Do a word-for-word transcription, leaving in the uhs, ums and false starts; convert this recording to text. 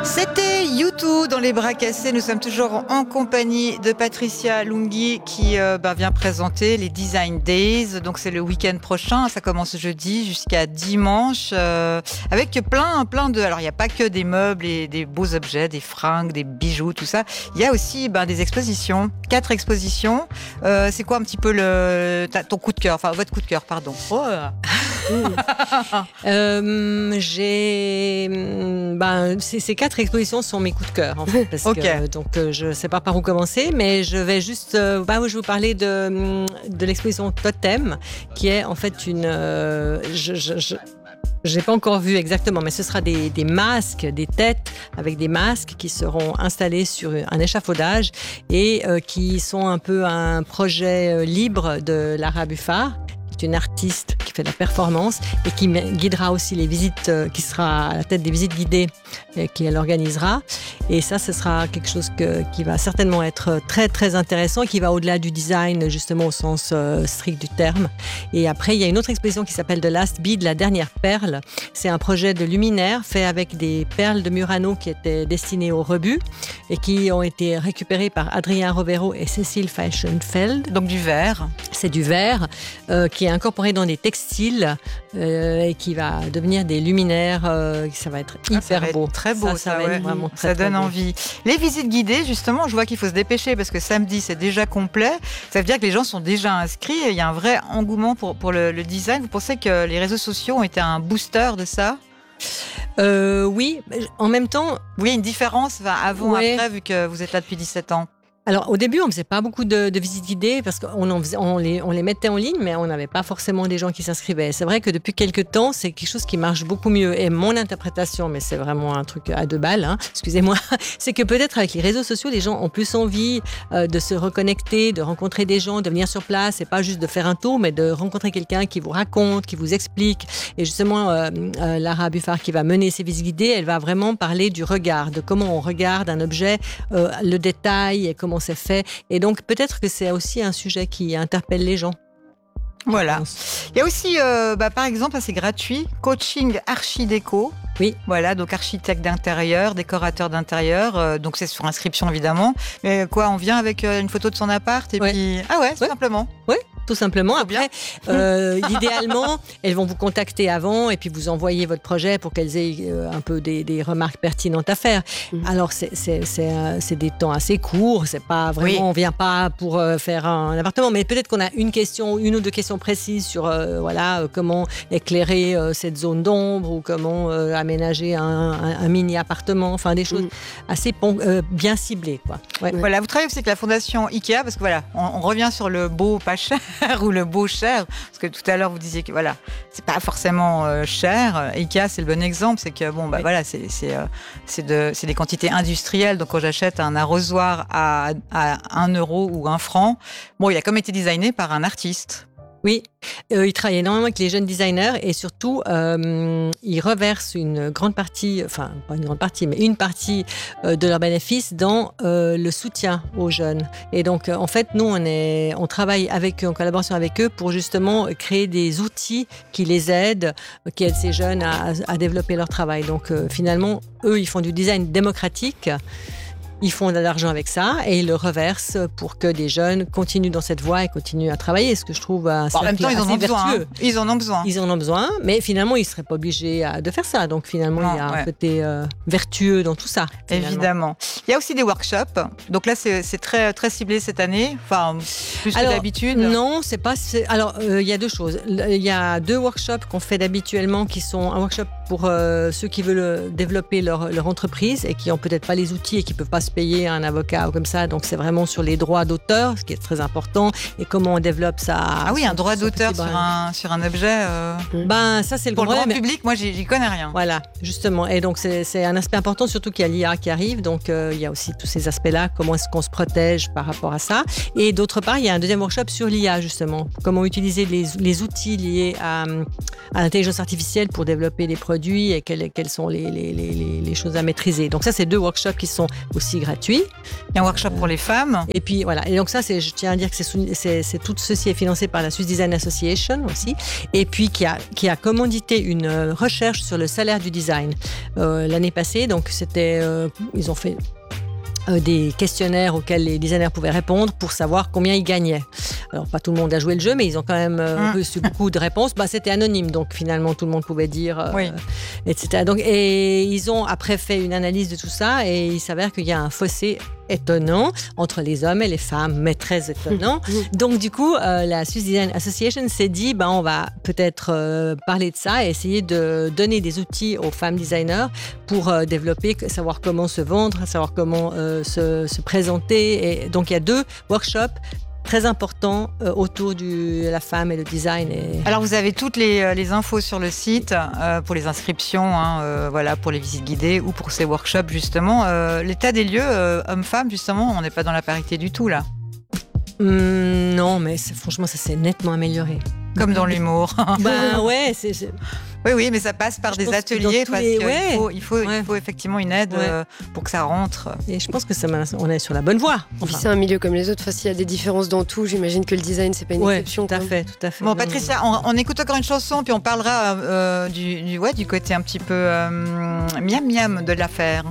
C'était U deux dans les bras cassés. Nous sommes toujours en compagnie de Patricia Lunghi qui euh, ben, vient présenter les Design Days. Donc c'est le week-end prochain, ça commence jeudi jusqu'à dimanche euh, avec plein, plein de... Alors il n'y a pas que des meubles et des beaux objets, des fringues, des bijoux, tout ça. Il y a aussi ben, des expositions, quatre expositions. Euh, c'est quoi un petit peu le ton coup de cœur, enfin votre coup de cœur, pardon. Oh. euh, j'ai ben, ces, ces quatre expositions sont mes coups de cœur en fait, parce okay. que donc euh, je sais pas par où commencer, mais je vais juste euh, bah, je vais vous parler de de l'exposition Totem, qui est en fait une euh, je, je, je J'ai pas encore vu exactement, mais ce sera des, des masques, des têtes avec des masques qui seront installés sur un échafaudage et euh, qui sont un peu un projet libre de Lara Buffard, qui est une artiste qui fait de la performance et qui guidera aussi les visites, euh, qui sera à la tête des visites guidées euh, qu'elle organisera. Et ça, ce sera quelque chose que, qui va certainement être très, très intéressant, qui va au-delà du design, justement au sens euh, strict du terme. Et après, il y a une autre exposition qui s'appelle The Last Bead, la dernière perle. C'est un projet de luminaire fait avec des perles de Murano qui étaient destinées au rebut et qui ont été récupérées par Adrien Rovero et Cécile Feischenfeld. Donc du verre. C'est du verre euh, qui est incorporé dans des textiles euh, et qui va devenir des luminaires. Euh, ça va être hyper ah, ça va beau. Être très beau, ça, ça, ça va ouais. être vraiment très, ça très donne beau. envie. Les visites guidées, justement, je vois qu'il faut se dépêcher parce que samedi, c'est déjà complet. Ça veut dire que les gens sont déjà inscrits et il y a un vrai engouement pour, pour le, le design. Vous pensez que les réseaux sociaux ont été un booster de ça ? euh, Oui, en même temps... Oui, il y a une différence avant, ouais. après, vu que vous êtes là depuis dix-sept ans. Alors, au début, on ne faisait pas beaucoup de, de visites guidées parce qu'on en faisait, on les, on les mettait en ligne, mais on n'avait pas forcément des gens qui s'inscrivaient. C'est vrai que depuis quelques temps, c'est quelque chose qui marche beaucoup mieux. Et mon interprétation, mais c'est vraiment un truc à deux balles, hein, excusez-moi, c'est que peut-être avec les réseaux sociaux, les gens ont plus envie euh, de se reconnecter, de rencontrer des gens, de venir sur place, et pas juste de faire un tour, mais de rencontrer quelqu'un qui vous raconte, qui vous explique. Et justement, euh, euh, Lara Buffard, qui va mener ces visites guidées, elle va vraiment parler du regard, de comment on regarde un objet, euh, le détail et comment c'est fait. Et donc, peut-être que c'est aussi un sujet qui interpelle les gens. Voilà. Il y a aussi, euh, bah, par exemple, c'est gratuit, coaching archi-déco. Oui. Voilà, donc architecte d'intérieur, décorateur d'intérieur. Euh, donc, c'est sur inscription, évidemment. Mais quoi, on vient avec euh, une photo de son appart et ouais. puis... Ah ouais, tout ouais. simplement. Oui. Tout simplement. Après, euh, idéalement, elles vont vous contacter avant et puis vous envoyer votre projet pour qu'elles aient euh, un peu des, des remarques pertinentes à faire. Mmh. Alors, c'est, c'est, c'est, euh, c'est des temps assez courts. C'est pas vraiment, oui. On vient pas pour euh, faire un, un appartement, mais peut-être qu'on a une question, une ou deux questions précises sur euh, voilà, euh, comment éclairer euh, cette zone d'ombre ou comment euh, aménager un, un, un mini-appartement. Enfin, des choses mmh. assez pon- euh, bien ciblées, quoi. Ouais. Voilà, vous travaillez aussi avec la fondation Ikea parce que voilà, on, on revient sur le beau pas cher ou le beau cher, parce que tout à l'heure vous disiez que voilà, c'est pas forcément euh, cher. Ikea, c'est le bon exemple, c'est que bon bah oui. voilà, c'est c'est euh, c'est de c'est des quantités industrielles. Donc quand j'achète un arrosoir à à un euro ou un franc, bon, il a comme été designé par un artiste. Oui, euh, ils travaillent énormément avec les jeunes designers et surtout, euh, ils reversent une grande partie, enfin pas une grande partie, mais une partie euh, de leurs bénéfices dans euh, le soutien aux jeunes. Et donc, euh, en fait, nous, on, est, on travaille avec eux, en collaboration avec eux pour justement créer des outils qui les aident, qui aident ces jeunes à, à développer leur travail. Donc, euh, finalement, eux, ils font du design démocratique. Ils font de l'argent avec ça et ils le reversent pour que des jeunes continuent dans cette voie et continuent à travailler, ce que je trouve assez bon, en même temps, ils en ont besoin. Vertueux. Hein. Ils en ont besoin. Ils en ont besoin, mais finalement, ils ne seraient pas obligés de faire ça. Donc finalement, non, il y a ouais. un côté euh, vertueux dans tout ça. Finalement. Évidemment. Il y a aussi des workshops. Donc là, c'est, c'est très, très ciblé cette année, enfin, plus alors, que d'habitude. Non, c'est pas... C'est... Alors, euh, il y a deux choses. Il y a deux workshops qu'on fait habituellement qui sont un workshop pour euh, ceux qui veulent développer leur, leur entreprise et qui n'ont peut-être pas les outils et qui ne peuvent pas se payer un avocat ou comme ça. Donc, c'est vraiment sur les droits d'auteur, ce qui est très important, et comment on développe ça. Ah oui, un droit d'auteur sur un, sur un objet. Euh... Ben, ça, c'est le pour grand le grand problème. public, moi, j'y, j'y connais rien. Voilà, justement. Et donc, c'est, c'est un aspect important, surtout qu'il y a l'I A qui arrive. Donc, euh, il y a aussi tous ces aspects-là. Comment est-ce qu'on se protège par rapport à ça? Et d'autre part, il y a un deuxième workshop sur l'I A, justement. Comment utiliser les, les outils liés à, à l'intelligence artificielle pour développer des produits et quelles, quelles sont les, les, les, les choses à maîtriser. Donc, ça, c'est deux workshops qui sont aussi aussi gratuit. Il y a un workshop pour les femmes. Et puis voilà. Et donc ça, c'est, je tiens à dire que c'est, c'est, c'est tout ceci est financé par la Swiss Design Association aussi. Et puis qui a, qui a commandité une recherche sur le salaire du design euh, l'année passée. Donc c'était, euh, ils ont fait des questionnaires auxquels les designers pouvaient répondre pour savoir combien ils gagnaient. Alors, pas tout le monde a joué le jeu, mais ils ont quand même euh, mmh. reçu beaucoup de réponses. Bah, c'était anonyme, donc finalement, tout le monde pouvait dire, euh, oui. et cetera. Donc, et ils ont après fait une analyse de tout ça et il s'avère qu'il y a un fossé étonnant entre les hommes et les femmes, mais très étonnant. Mmh. Donc, du coup, euh, la Swiss Design Association s'est dit, ben, on va peut-être euh, parler de ça et essayer de donner des outils aux femmes designers pour euh, développer, savoir comment se vendre, savoir comment euh, se, se présenter. Et donc, il y a deux workshops très important euh, autour de la femme et le design. Et... Alors, vous avez toutes les, les infos sur le site euh, pour les inscriptions, hein, euh, voilà, pour les visites guidées ou pour ces workshops, justement. Euh, l'état des lieux, euh, hommes-femmes, justement, on n'est pas dans la parité du tout, là. Mmh, non, mais franchement, ça s'est nettement amélioré. Comme dans l'humour. Ben ouais, c'est... c'est... Oui, oui, mais ça passe par je des ateliers parce les... qu'il ouais. faut, il faut, ouais. il faut effectivement une aide ouais. euh, pour que ça rentre. Et je pense que ça, on est sur la bonne voie. Enfin. C'est un milieu comme les autres. Enfin, s'il y a des différences dans tout, j'imagine que le design, c'est pas une ouais, exception. Tout à fait, tout à fait. Bon, Patricia, on, on écoute encore une chanson, puis on parlera euh, du, du, ouais, du côté un petit peu euh, miam miam de l'affaire.